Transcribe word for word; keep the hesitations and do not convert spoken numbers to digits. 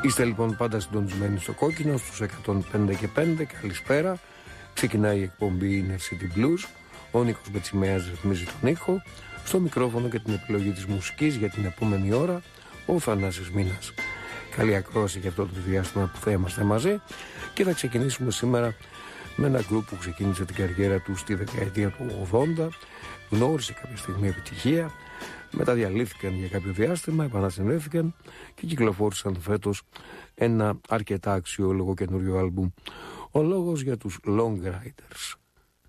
Είστε λοιπόν πάντα συντονισμένοι στο κόκκινο στους εκατόν πέντε και πέντε. Καλησπέρα. Ξεκινάει η εκπομπή Inner City Blues. Ο Νίκος Μπετσιμέας ρυθμίζει τον ήχο. Στο μικρόφωνο και την επιλογή της μουσικής για την επόμενη ώρα ο Θανάσης Μήνας. Καλή ακρόαση για αυτό το διάστημα που θα είμαστε μαζί. Και θα ξεκινήσουμε σήμερα με ένα γκρουπ που ξεκίνησε την καριέρα του στη δεκαετία του ογδόντα. Γνώρισε κάποια στιγμή επιτυχία. Μετά διαλύθηκαν για κάποιο διάστημα, επανασυνδέθηκαν και κυκλοφόρησαν φέτος ένα αρκετά αξιόλογο καινούριο άλμπουμ. Ο λόγος για τους Long Riders.